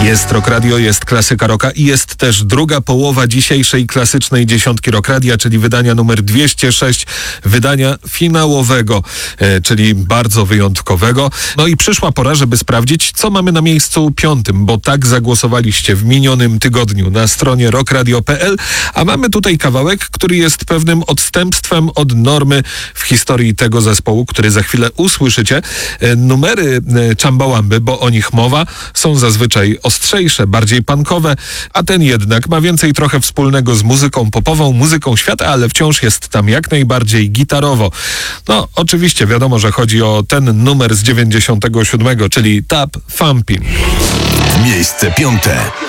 Jest Rock Radio, jest klasyka rocka i jest też druga połowa dzisiejszej klasycznej dziesiątki Rock Radia, czyli wydania numer 206, wydania finałowego, czyli bardzo wyjątkowego. No i przyszła pora, żeby sprawdzić, co mamy na miejscu 5, bo tak zagłosowaliście w minionym tygodniu na stronie rockradio.pl, a mamy tutaj kawałek, który jest pewnym odstępstwem od normy w historii tego zespołu, który za chwilę usłyszycie. Numery Chumbawamby, bo o nich mowa, są zazwyczaj ostrzejsze, bardziej punkowe, a ten jednak ma więcej trochę wspólnego z muzyką popową, muzyką świata, ale wciąż jest tam jak najbardziej gitarowo. No, oczywiście wiadomo, że chodzi o ten numer z 97, czyli Tap Thumping. Miejsce 5.